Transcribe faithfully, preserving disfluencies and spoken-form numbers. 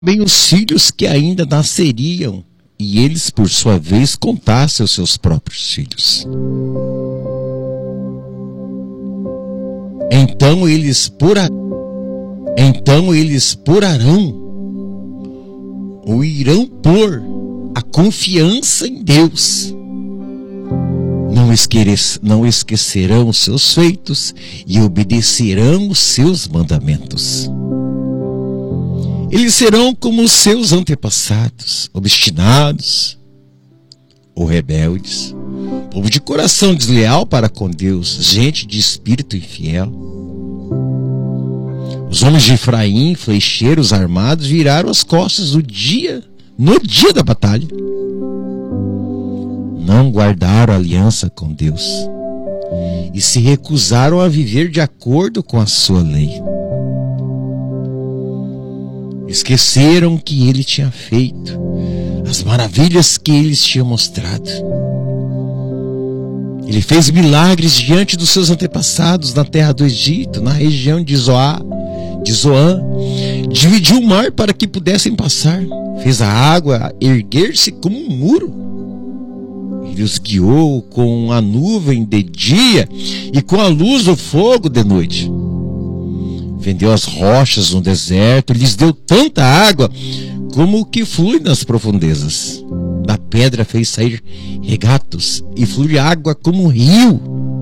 bem os filhos que ainda nasceriam, e eles, por sua vez, contassem os seus próprios filhos. Então eles porá, então eles porarão, ou irão pôr a confiança em Deus. Não, esquece, não esquecerão os seus feitos e obedecerão os seus mandamentos. Eles serão como os seus antepassados, obstinados ou rebeldes, povo de coração desleal para com Deus, gente de espírito infiel. Os homens de Efraim, flecheiros armados, viraram as costas no dia, no dia da batalha. Não guardaram aliança com Deus e se recusaram a viver de acordo com a sua lei. Esqueceram o que ele tinha feito, as maravilhas que ele tinha mostrado. Ele fez milagres diante dos seus antepassados na terra do Egito, na região de Zoá, de Zoã. Dividiu o mar para que pudessem passar. Fez a água erguer-se como um muro. Ele os guiou com a nuvem de dia e com a luz do fogo de noite. Vendeu as rochas no deserto, lhes deu tanta água como o que flui nas profundezas. Da pedra fez sair regatos e flui água como um rio.